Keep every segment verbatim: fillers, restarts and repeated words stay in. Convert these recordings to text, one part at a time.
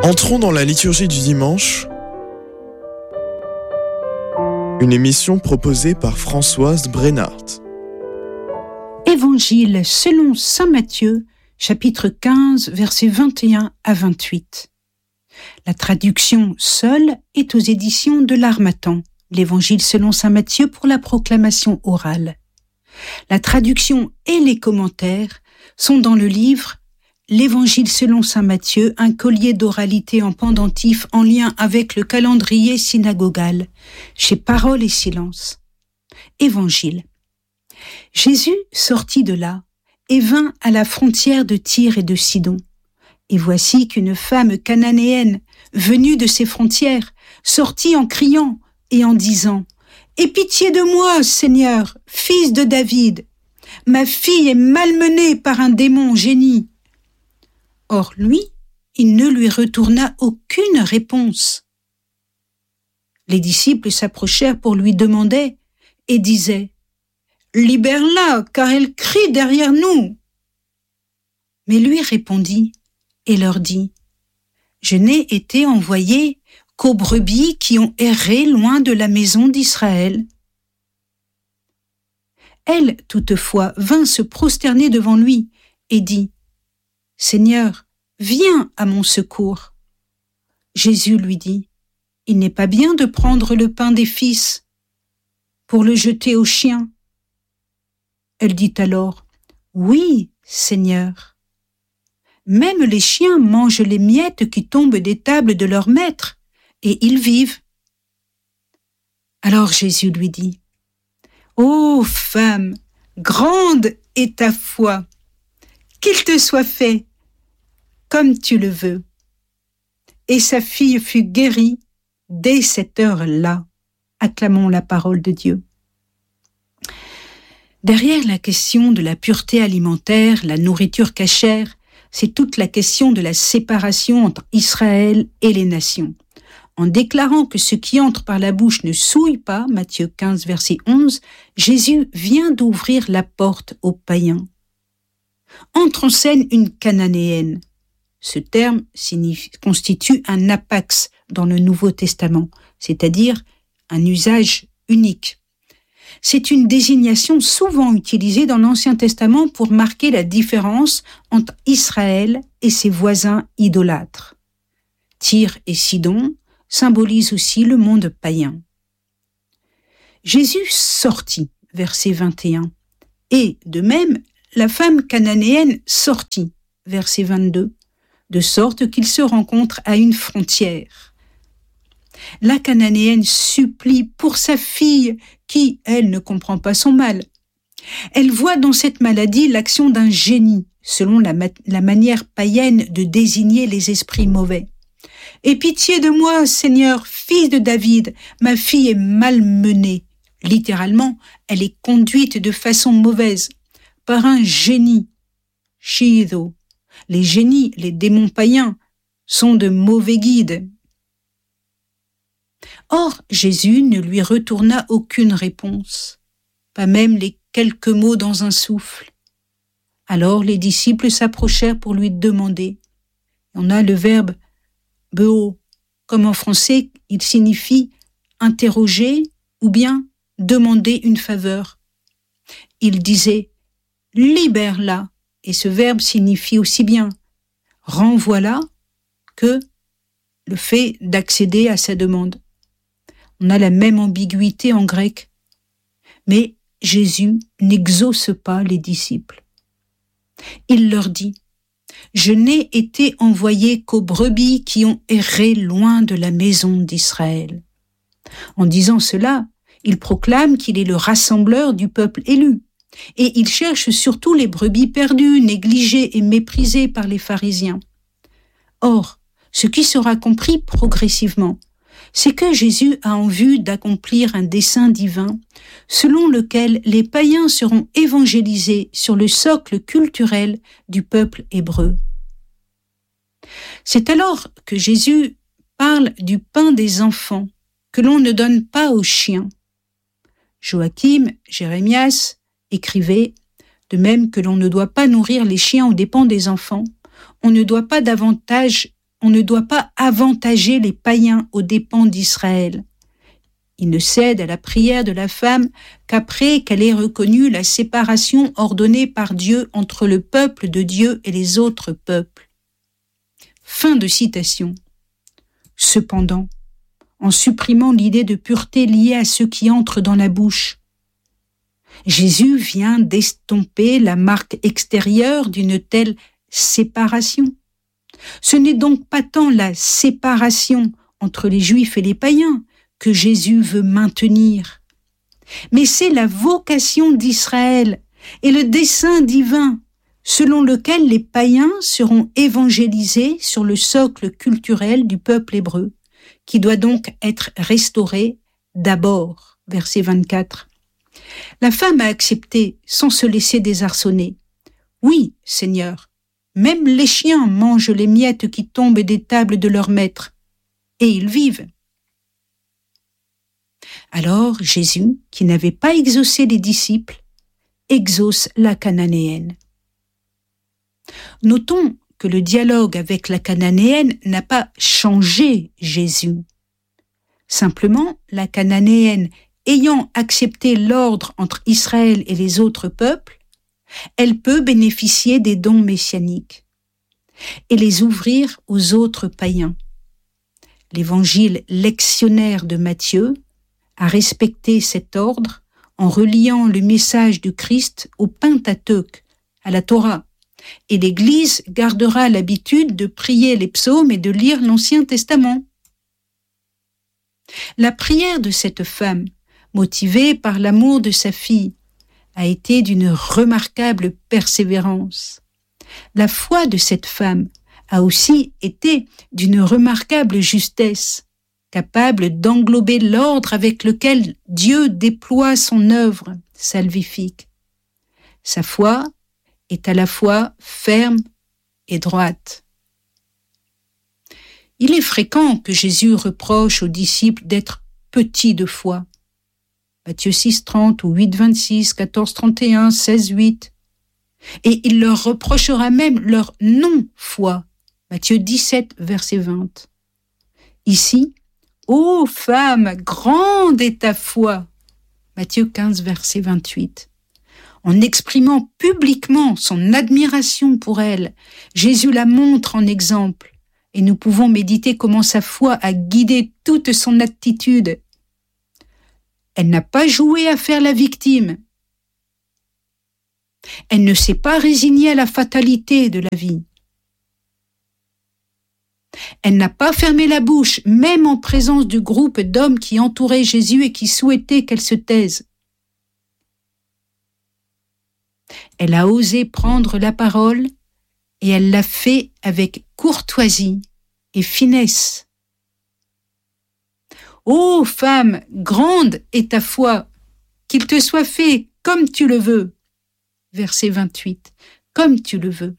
Entrons dans la liturgie du dimanche, une émission proposée par Françoise Brennart. Évangile selon saint Matthieu, chapitre quinze, versets vingt et un à vingt-huit. La traduction seule est aux éditions de l'Harmattan, l'Évangile selon saint Matthieu pour la proclamation orale. La traduction et les commentaires sont dans le livre L'Évangile selon saint Matthieu, un collier d'oralité en pendentif en lien avec le calendrier synagogal, chez Parole et Silence. Évangile. Jésus sortit de là et vint à la frontière de Tyr et de Sidon. Et voici qu'une femme cananéenne, venue de ces frontières, sortit en criant et en disant « Aie pitié de moi, Seigneur, fils de David. Ma fille est malmenée par un démon génie. » Or lui, il ne lui retourna aucune réponse. Les disciples s'approchèrent pour lui demander et disaient « Libère-la, car elle crie derrière nous. » Mais lui répondit et leur dit « Je n'ai été envoyé qu'aux brebis qui ont erré loin de la maison d'Israël. » Elle, toutefois, vint se prosterner devant lui et dit « Seigneur, viens à mon secours. » Jésus lui dit « Il n'est pas bien de prendre le pain des fils pour le jeter aux chiens. » Elle dit alors « Oui, Seigneur. Même les chiens mangent les miettes qui tombent des tables de leurs maîtres, et ils vivent. » Alors Jésus lui dit « Ô femme, grande est ta foi, qu'il te soit fait comme tu le veux. » Et sa fille fut guérie dès cette heure-là. Acclamons la parole de Dieu. Derrière la question de la pureté alimentaire, la nourriture cachère, c'est toute la question de la séparation entre Israël et les nations. En déclarant que ce qui entre par la bouche ne souille pas, Matthieu quinze, verset onze, Jésus vient d'ouvrir la porte aux païens. Entre en scène une cananéenne. Ce terme signifie, constitue un apax dans le Nouveau Testament, c'est-à-dire un usage unique. C'est une désignation souvent utilisée dans l'Ancien Testament pour marquer la différence entre Israël et ses voisins idolâtres. Tyr et Sidon symbolisent aussi le monde païen. Jésus sortit, verset vingt et un, et de même, la femme cananéenne sortit, verset vingt-deux, de sorte qu'ils se rencontrent à une frontière. La cananéenne supplie pour sa fille qui, elle, ne comprend pas son mal. Elle voit dans cette maladie l'action d'un génie, selon la, ma- la manière païenne de désigner les esprits mauvais. « Aie pitié de moi, Seigneur, fils de David, ma fille est malmenée. » Littéralement, elle est conduite de façon mauvaise par un génie. Shido. Les génies, les démons païens, sont de mauvais guides. Or, Jésus ne lui retourna aucune réponse, pas même les quelques mots dans un souffle. Alors les disciples s'approchèrent pour lui demander. On a le verbe « beo », comme en français, il signifie « interroger » ou bien « demander une faveur ». Il disait « libère-la », et ce verbe signifie aussi bien « renvoie-la » que le fait d'accéder à sa demande. On a la même ambiguïté en grec, mais Jésus n'exauce pas les disciples. Il leur dit « Je n'ai été envoyé qu'aux brebis qui ont erré loin de la maison d'Israël. » En disant cela, il proclame qu'il est le rassembleur du peuple élu, et il cherche surtout les brebis perdues, négligées et méprisées par les pharisiens. Or, ce qui sera compris progressivement, c'est que Jésus a en vue d'accomplir un dessein divin selon lequel les païens seront évangélisés sur le socle culturel du peuple hébreu. C'est alors que Jésus parle du pain des enfants que l'on ne donne pas aux chiens. Joachim Jérémias écrivait « De même que l'on ne doit pas nourrir les chiens aux dépens des enfants, on ne doit pas davantage on ne doit pas avantager les païens aux dépens d'Israël. Il ne cède à la prière de la femme qu'après qu'elle ait reconnu la séparation ordonnée par Dieu entre le peuple de Dieu et les autres peuples. Fin de citation. Cependant, en supprimant l'idée de pureté liée à ceux qui entrent dans la bouche, Jésus vient d'estomper la marque extérieure d'une telle séparation. Ce n'est donc pas tant la séparation entre les Juifs et les païens que Jésus veut maintenir, mais c'est la vocation d'Israël et le dessein divin selon lequel les païens seront évangélisés sur le socle culturel du peuple hébreu, qui doit donc être restauré d'abord. Verset vingt-quatre. La femme a accepté sans se laisser désarçonner. Oui, Seigneur, même les chiens mangent les miettes qui tombent des tables de leur maître, et ils vivent. Alors Jésus, qui n'avait pas exaucé les disciples, exauce la Cananéenne. Notons que le dialogue avec la Cananéenne n'a pas changé Jésus. Simplement, la Cananéenne ayant accepté l'ordre entre Israël et les autres peuples, elle peut bénéficier des dons messianiques et les ouvrir aux autres païens. L'évangile lectionnaire de Matthieu a respecté cet ordre en reliant le message du Christ au Pentateuque, à la Torah, et l'Église gardera l'habitude de prier les psaumes et de lire l'Ancien Testament. La prière de cette femme, motivée par l'amour de sa fille, a été d'une remarquable persévérance. La foi de cette femme a aussi été d'une remarquable justesse, capable d'englober l'ordre avec lequel Dieu déploie son œuvre salvifique. Sa foi est à la fois ferme et droite. Il est fréquent que Jésus reproche aux disciples d'être petits de foi. Matthieu six, trente ou huit, vingt-six, quatorze, trente et un, seize, huit. Et il leur reprochera même leur non-foi. Matthieu dix-sept, verset vingt. Ici, « Ô femme, grande est ta foi » Matthieu quinze, verset vingt-huit. En exprimant publiquement son admiration pour elle, Jésus la montre en exemple, et nous pouvons méditer comment sa foi a guidé toute son attitude. Elle n'a pas joué à faire la victime. Elle ne s'est pas résignée à la fatalité de la vie. Elle n'a pas fermé la bouche, même en présence du groupe d'hommes qui entouraient Jésus et qui souhaitaient qu'elle se taise. Elle a osé prendre la parole et elle l'a fait avec courtoisie et finesse. Ô femme, grande est ta foi, qu'il te soit fait comme tu le veux. Verset vingt-huit, comme tu le veux.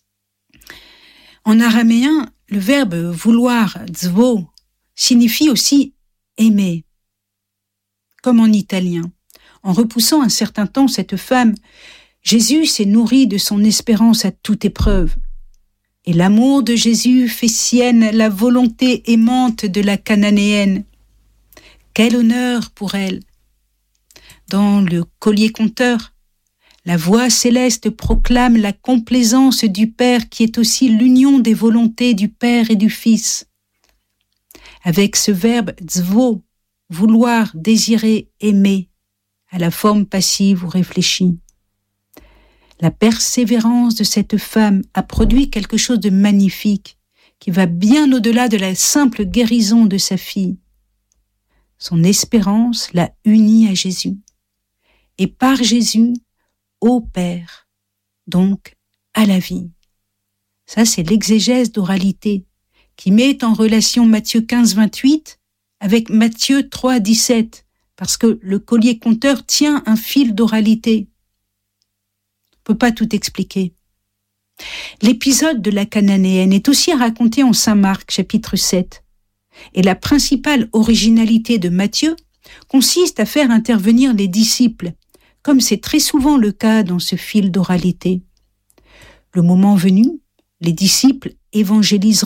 En araméen, le verbe vouloir, zvo, signifie aussi aimer. Comme en italien. En repoussant un certain temps cette femme, Jésus s'est nourri de son espérance à toute épreuve. Et l'amour de Jésus fait sienne la volonté aimante de la Cananéenne. Quel honneur pour elle! Dans le collier conteur, la voix céleste proclame la complaisance du Père qui est aussi l'union des volontés du Père et du Fils. Avec ce verbe zvo, vouloir, désirer, aimer, à la forme passive ou réfléchie. La persévérance de cette femme a produit quelque chose de magnifique qui va bien au-delà de la simple guérison de sa fille. Son espérance l'a unie à Jésus. Et par Jésus, au Père, donc à la vie. Ça, c'est l'exégèse d'oralité qui met en relation Matthieu quinze, vingt-huit avec Matthieu trois, dix-sept, parce que le collier conteur tient un fil d'oralité. On ne peut pas tout expliquer. L'épisode de la Cananéenne est aussi raconté en Saint Marc, chapitre sept. Et la principale originalité de Matthieu consiste à faire intervenir les disciples, comme c'est très souvent le cas dans ce fil d'oralité. Le moment venu, les disciples évangéliseront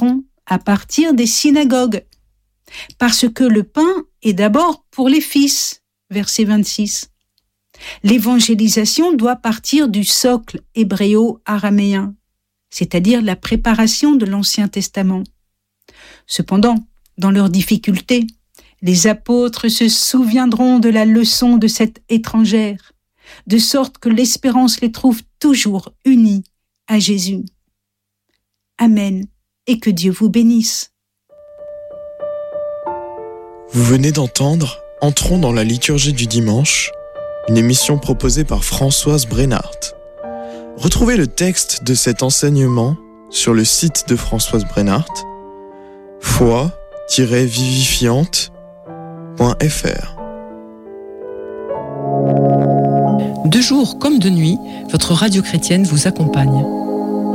à partir des synagogues. Parce que le pain est d'abord pour les fils, verset vingt-six. L'évangélisation doit partir du socle hébréo-araméen, c'est-à-dire la préparation de l'Ancien Testament. Cependant, dans leurs difficultés, les apôtres se souviendront de la leçon de cette étrangère, de sorte que l'espérance les trouve toujours unis à Jésus. Amen, et que Dieu vous bénisse. Vous venez d'entendre Entrons dans la liturgie du dimanche, une émission proposée par Françoise Brennart. Retrouvez le texte de cet enseignement sur le site de Françoise Brennart, foi tiret vivifiante point f r. De jour comme de nuit, votre radio chrétienne vous accompagne.